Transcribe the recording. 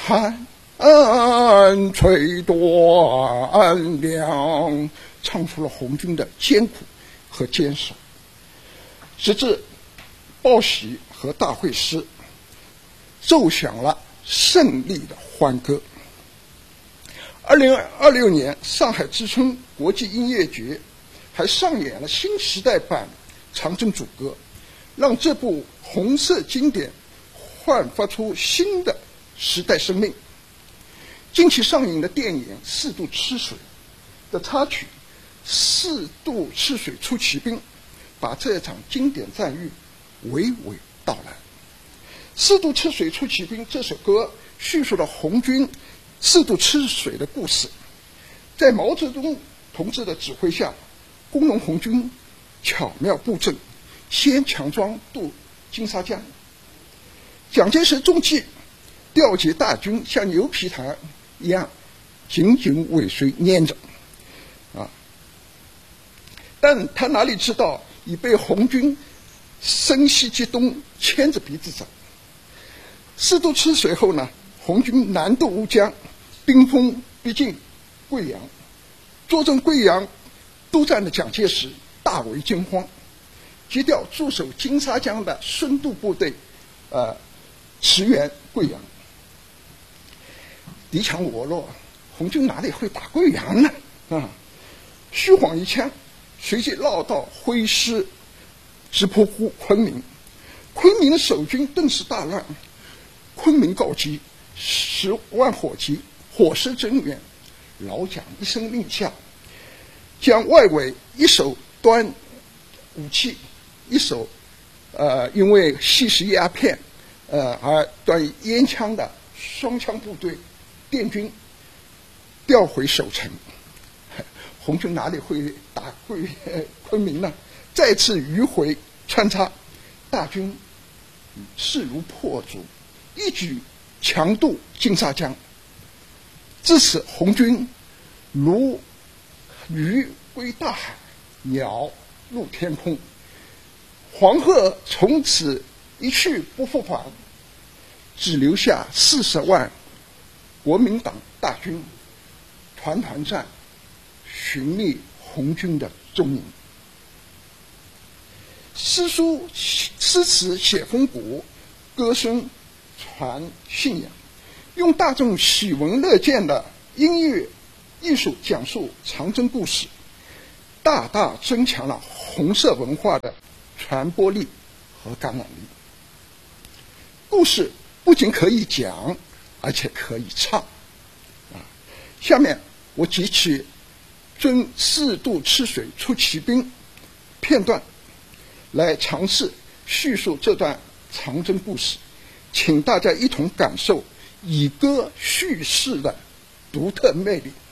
寒吹断粮，唱出了红军的艰苦和坚守。直至报喜和大会师奏响了胜利的欢歌。2026年上海之春国际音乐节还上演了新时代版长征组歌，让这部红色经典焕发出新的时代生命。近期上映的电影《四渡赤水》的插曲《四渡赤水出奇兵》，把这场经典战役娓娓道来。《四渡赤水出奇兵》这首歌叙述了红军四渡赤水的故事。在毛泽东同志的指挥下，工农红军巧妙布阵，先强装渡金沙江。蒋介石中计调集大军像牛皮糖一样紧紧尾随粘着但他哪里知道已被红军深西及东牵着鼻子走。四渡赤水后呢，红军南渡乌江，兵锋逼近贵阳。坐镇贵阳督战的蒋介石大为惊慌，急调驻守金沙江的孙渡部队驰援贵阳。敌强我弱，红军哪里会打贵阳呢？虚晃一枪，随即绕道挥师直扑昆明。昆明的守军顿时大乱，昆明告急，10万火急，火势增援。老蒋一声令下，将外围一手端武器，一手因为吸食鸦片而端烟枪的双枪部队滇军调回守城。红军哪里会打昆明呢？再次迂回穿插，大军势如破竹，一举强渡金沙江。至此，红军如鱼归大海，鸟入天空。黄河从此一去不复返，只留下40万国民党大军团团战，寻觅红军的踪影。诗词写风骨，歌声传信仰，用大众喜闻乐见的音乐艺术讲述长征故事，大大增强了红色文化的传播力和感染力。故事不仅可以讲，而且可以唱。下面我截取遵四渡赤水出奇兵片段来尝试叙述这段长征故事，请大家一同感受以歌叙事的独特魅力。